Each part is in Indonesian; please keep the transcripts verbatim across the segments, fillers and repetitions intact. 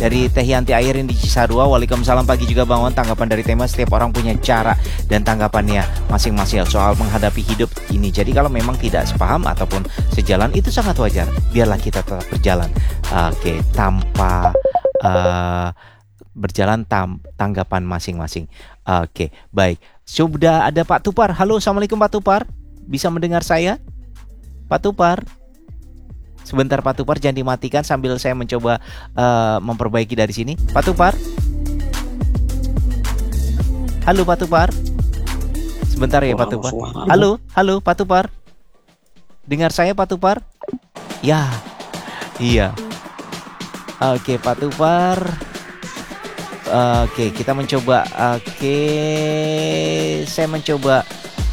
dari Teh Yanti Airin di Cisarua. Waalaikumsalam pagi juga Bang On. Tanggapan dari tema setiap orang punya cara dan tanggapannya masing-masing soal menghadapi hidup ini. Jadi kalau memang tidak sepaham ataupun sejalan itu sangat wajar. Biarlah kita tetap berjalan. Oke, tanpa uh, berjalan tam, tanggapan masing-masing. Oke, baik. Sudah ada Pak Tupar. Halo, Assalamualaikum Pak Tupar. Bisa mendengar saya? Pak Tupar. Sebentar Pak Tupar, jangan dimatikan sambil saya mencoba uh, memperbaiki dari sini. Pak Tupar. Halo Pak Tupar. Sebentar ya Pak Tupar. Halo, halo Pak Tupar. Dengar saya Pak Tupar? Ya. Iya. Oke Pak Tupar. Oke, kita mencoba. Oke, saya mencoba.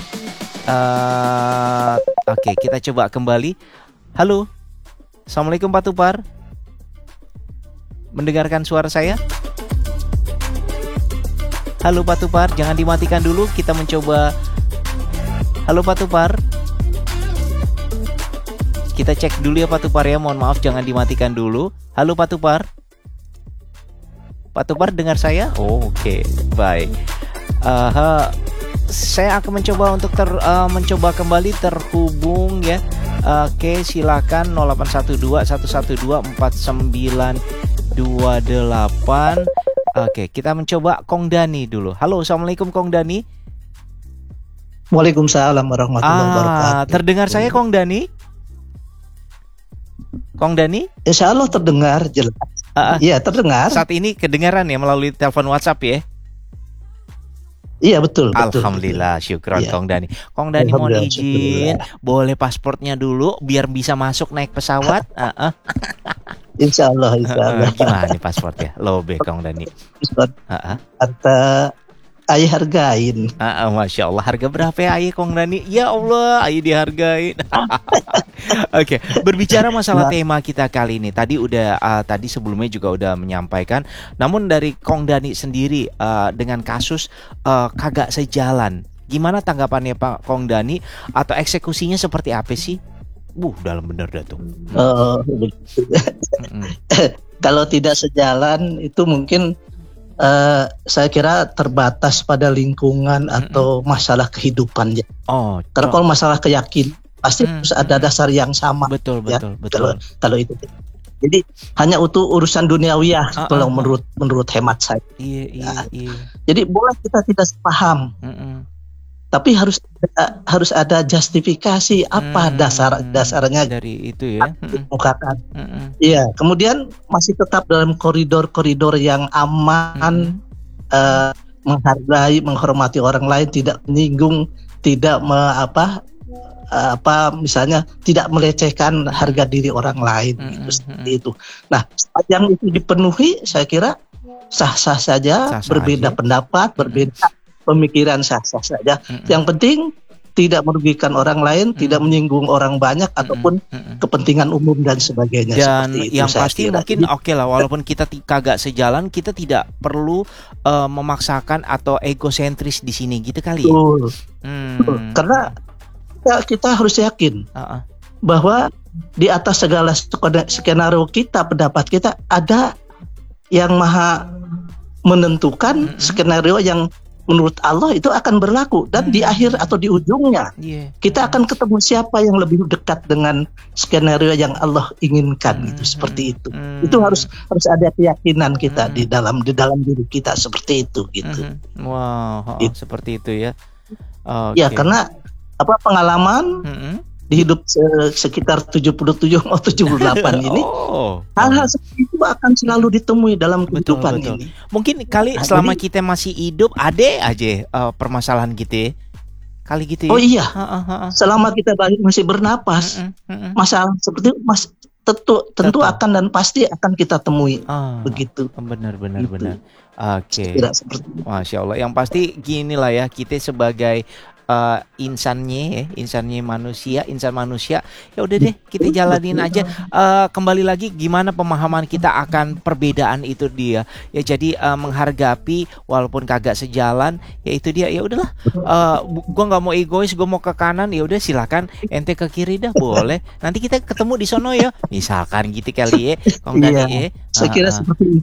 Uh, Oke, kita coba kembali. Halo. Assalamualaikum Pak Tupar. Mendengarkan suara saya? Halo Pak Tupar, jangan dimatikan dulu. Kita mencoba. Halo Pak Tupar. Kita cek dulu ya Pak Tupar ya. Mohon maaf, jangan dimatikan dulu. Halo Pak Tupar. Pak Tupar dengar saya? Oh, oke, okay. Baik. Uh, saya akan mencoba untuk ter, uh, mencoba kembali terhubung ya. Oke, silakan nol delapan satu dua satu satu dua empat sembilan dua delapan. Oke, kita mencoba Kong Dani dulu. Halo, Assalamualaikum Kong Dani. Waalaikumsalam warahmatullahi ah, wabarakatuh. Terdengar saya Kong Dani? Kong Dani? Insya Allah terdengar jelas. Iya, uh, terdengar. Saat ini kedengaran ya melalui telepon WhatsApp ya? Iya betul. Alhamdulillah, betul. Syukron ya. Kong Dani. Kong Dani mohon izin, boleh pasportnya dulu biar bisa masuk naik pesawat. Uh-uh. Insya Allah, Insya Allah. Uh, gimana nih pasportnya? Lobe Kong Dani. Uh-uh. Kata ayah hargain. Uh-uh, Masya Allah. Harga berapa ya ayah Kong Dani? Ya Allah, ayah dihargain. Oke, okay. Berbicara masalah nah. tema kita kali ini. Tadi udah uh, tadi sebelumnya juga udah menyampaikan. Namun dari Kong Dani sendiri uh, dengan kasus uh, kagak sejalan. Gimana tanggapannya Pak Kong Dani atau eksekusinya seperti apa sih? Uh, dalam bener dah tuh. Uh, Kalau tidak sejalan itu mungkin uh, saya kira terbatas pada lingkungan mm-mm. atau masalah kehidupan ya. Oh, karena kalau masalah keyakinan pasti hmm, harus ada dasar yang sama. Betul, ya, betul, betul. Kalau, kalau itu. Jadi hanya untuk urusan duniawiah uh, kalau uh, menurut menurut hemat saya. Iya, iya, ya. iya. Jadi boleh kita tidak sepaham. Mm-mm. Tapi harus ada, harus ada justifikasi apa hmm, dasar dasarnya dari itu ya. Dikemukakan. Iya, kemudian masih tetap dalam koridor-koridor yang aman, hmm. uh, menghargai, menghormati orang lain, tidak menyinggung, tidak me, apa apa misalnya tidak melecehkan harga diri orang lain mm-hmm. gitu, seperti itu. Nah, yang itu dipenuhi saya kira sah-sah saja, sah-sah berbeda aja. pendapat, mm-hmm. berbeda pemikiran sah-sah saja. Mm-hmm. Yang penting tidak merugikan orang lain, mm-hmm. tidak menyinggung orang banyak mm-hmm. ataupun mm-hmm. kepentingan umum dan sebagainya. Dan seperti itu, yang pasti kira. mungkin oke okay lah, walaupun kita t- kagak sejalan, kita tidak perlu uh, memaksakan atau egosentris di sini gitu kali. Betul. Ya? Hmm. Betul. Karena kita, kita harus yakin uh-uh. bahwa di atas segala skenario kita, pendapat kita ada yang maha menentukan mm-hmm. skenario yang menurut Allah itu akan berlaku dan mm-hmm. di akhir atau di ujungnya yeah. kita akan ketemu siapa yang lebih dekat dengan skenario yang Allah inginkan. Mm-hmm. Itu seperti itu. Mm-hmm. Itu harus harus ada keyakinan kita mm-hmm. di dalam di dalam diri kita seperti itu gitu. Mm-hmm. Wow, oh, gitu. Seperti itu ya. Okay. Ya karena apa pengalaman mm-hmm. di hidup se- sekitar tujuh puluh tujuh atau tujuh puluh delapan ini oh. hal-hal seperti itu akan selalu ditemui dalam kehidupan betul, betul. ini. Mungkin kali nah, selama jadi, kita masih hidup ada aja uh, permasalahan gitu ya. Kali gitu ya. Oh iya. Ha, ha, ha. Selama kita masih bernapas, mm-mm, mm-mm. masalah seperti itu mas tentu tentu Tetap. akan dan pasti akan kita temui. Ah, begitu. Benar benar gitu. benar. Oke. Okay. Masya Allah. Yang pasti gini lah ya, kita sebagai Uh, insannya ya, insannya manusia, insan manusia, ya udah deh kita jalanin aja. Uh, kembali lagi gimana pemahaman kita akan perbedaan itu dia. Ya jadi uh, menghargai walaupun kagak sejalan, ya itu dia. Ya udahlah. Uh, gua nggak mau egois, gua mau ke kanan, ya udah silakan ente ke kiri dah boleh. Nanti kita ketemu di sono ya. Misalkan gitu kali ya. Kong Dani ya. Saya kira uh, uh. seperti